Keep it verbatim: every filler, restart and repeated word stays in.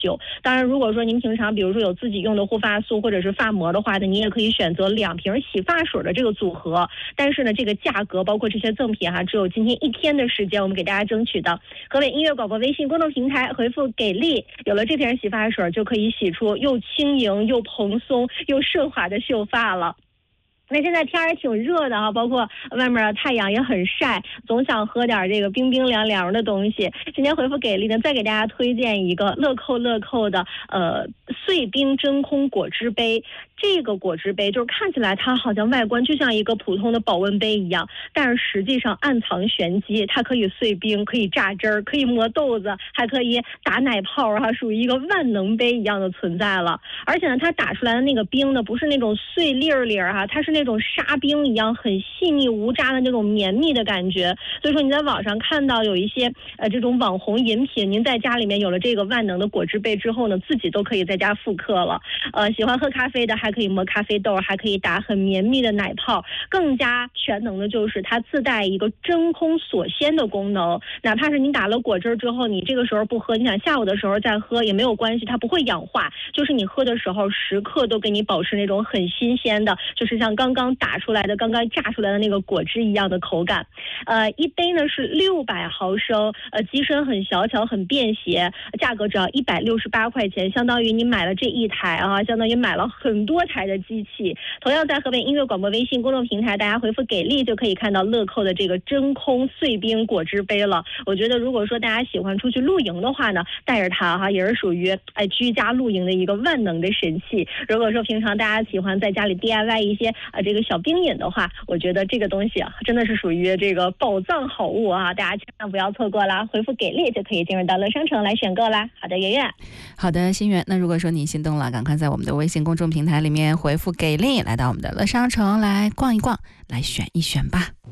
究。当然，如果说您平常比如说有自己用的护发素或者是发膜的话呢，你也可以选择两瓶洗发水的这个组合。但是呢，这个价格包括这些赠品哈、啊，只有今天一天的时间，我们给大家争取的。河北音乐广播微信公众平台回复给力，有了这瓶洗发水就可以洗出又轻盈又蓬松又顺滑的秀发了。那现在天儿挺热的啊，包括外面太阳也很晒，总想喝点这个冰冰凉凉的东西。今天回复给力呢，再给大家推荐一个乐扣乐扣的呃碎冰真空果汁杯。这个果汁杯就是看起来它好像外观就像一个普通的保温杯一样，但是实际上暗藏玄机，它可以碎冰，可以榨汁儿，可以磨豆子，还可以打奶泡哈、啊，属于一个万能杯一样的存在了。而且呢，它打出来的那个冰呢，不是那种碎粒儿粒儿哈，它是那种沙冰一样很细腻无渣的那种绵密的感觉。所以说你在网上看到有一些呃这种网红饮品，您在家里面有了这个万能的果汁杯之后呢，自己都可以在家复刻了。呃，喜欢喝咖啡的还可以磨咖啡豆，还可以打很绵密的奶泡。更加全能的就是它自带一个真空锁鲜的功能，哪怕是你打了果汁之后，你这个时候不喝，你想下午的时候再喝也没有关系，它不会氧化，就是你喝的时候时刻都给你保持那种很新鲜的，就是像刚刚打出来的刚刚榨出来的那个果汁一样的口感。呃，一杯呢是六百毫升，呃，机身很小巧很便携，价格只要一百六十八块钱，相当于你买了这一台啊，相当于买了很多台的机器。同样在河北音乐广播微信公众平台，大家回复给力就可以看到乐扣的这个真空碎冰果汁杯了。我觉得如果说大家喜欢出去露营的话呢，带着它哈也是属于哎居家露营的一个万能的神器。如果说平常大家喜欢在家里 D I Y 一些啊这个小冰饮的话，我觉得这个东西啊真的是属于这个宝藏好物啊，大家千万不要错过啦！回复给力就可以进入到乐商城来选购啦。好的，圆圆。 好的，心源。那如果说你心动了，赶快在我们的微信公众平台里面回复给力，来到我们的乐商城来逛一逛，来选一选吧。